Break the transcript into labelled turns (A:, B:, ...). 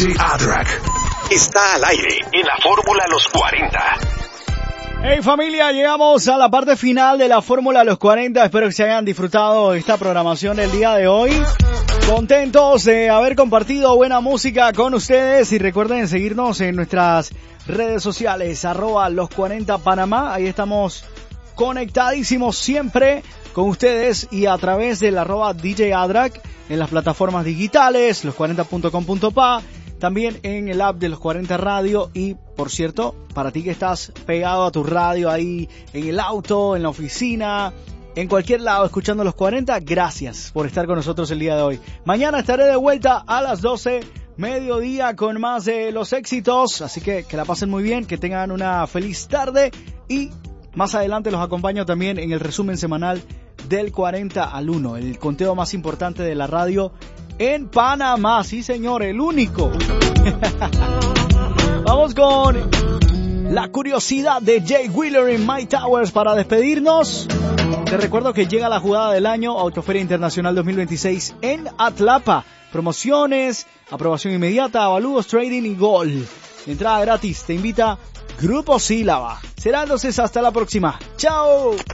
A: DJ A-Track está al aire en la Fórmula Los 40.
B: Hey familia, llegamos a la parte final de la Fórmula Los 40. Espero que se hayan disfrutado esta programación del día de hoy. Contentos de haber compartido buena música con ustedes y recuerden seguirnos en nuestras redes sociales, @los40panamá. Ahí estamos conectadísimos siempre con ustedes y a través del @DJ A-Track en las plataformas digitales, los40.com.pa, también en el app de Los 40 Radio. Y por cierto, para ti que estás pegado a tu radio ahí en el auto, en la oficina, en cualquier lado escuchando Los 40, gracias por estar con nosotros el día de hoy. Mañana estaré de vuelta a las 12 mediodía con más de los éxitos, así que la pasen muy bien, que tengan una feliz tarde y más adelante los acompaño también en el resumen semanal del 40 al 1, el conteo más importante de la radio en Panamá. Sí, señor, el único. Vamos con la curiosidad de Jay Wheeler en My Towers para despedirnos. Te recuerdo que llega la jugada del año, Autoferia Internacional 2026 en Atlapa. Promociones, aprobación inmediata, avalúos, trading y gol. Entrada gratis, te invita Grupo Sílaba. Será entonces hasta la próxima. ¡Chao!